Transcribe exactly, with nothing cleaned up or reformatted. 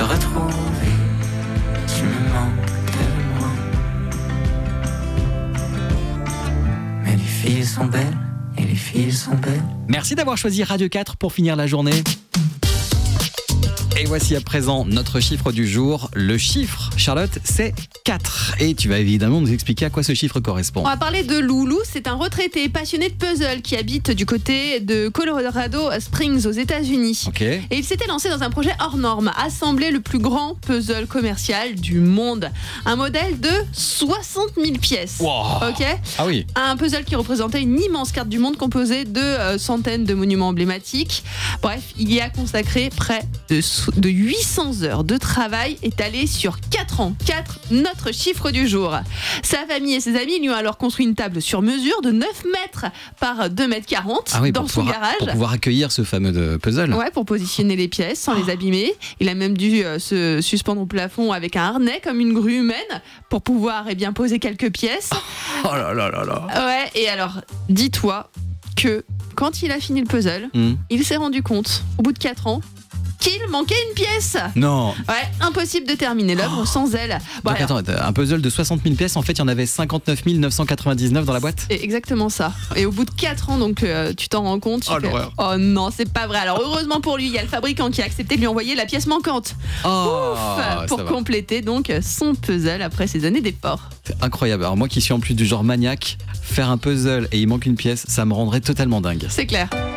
retrouver. Tu me manques tellement. Mais les filles sont belles, et les filles sont belles. Merci d'avoir choisi Radio quatre pour finir la journée. Et voici à présent notre chiffre du jour. Le chiffre, Charlotte, c'est quatre. Et tu vas évidemment nous expliquer à quoi ce chiffre correspond. On va parler de Loulou. C'est un retraité passionné de puzzle qui habite du côté de Colorado Springs aux États-Unis. Ok. Et il s'était lancé dans un projet hors norme, assembler le plus grand puzzle commercial du monde. Un modèle de soixante mille pièces. Wow. Ok. Ah oui. Un puzzle qui représentait une immense carte du monde composée de euh, centaines de monuments emblématiques. Bref, il y a consacré près de, de huit cents heures de travail étalées sur quatre ans. quatre, notre chiffre du jour. Sa famille et ses amis lui ont alors construit une table sur mesure de neuf mètres par deux mètres quarante Ah oui, dans pour son pouvoir, garage. pour pouvoir accueillir ce fameux de puzzle. Ouais, pour positionner les pièces sans les abîmer. Il a même dû euh, se suspendre au plafond avec un harnais comme une grue humaine pour pouvoir eh bien, poser quelques pièces. Oh là là là là. Ouais, et alors, dis-toi que quand il a fini le puzzle, Hmm. il s'est rendu compte, au bout de quatre ans, qu'il manquait une pièce. Non. Ouais, impossible de terminer l'œuvre sans elle. Bon, Donc alors, attends, un puzzle de soixante mille pièces, en fait, il y en avait cinquante-neuf mille neuf cent quatre-vingt-dix-neuf dans la boîte. c'est exactement ça. Et au bout de quatre ans, donc euh, tu t'en rends compte. tu Oh, fais, l'horreur. oh non, c'est pas vrai. Alors heureusement pour lui, il y a le fabricant qui a accepté de lui envoyer la pièce manquante. Oh, Ouf, ça pour va. compléter donc son puzzle après ces années d'efforts. C'est incroyable. Alors moi qui suis en plus du genre maniaque, faire un puzzle et il manque une pièce, ça me rendrait totalement dingue. C'est clair.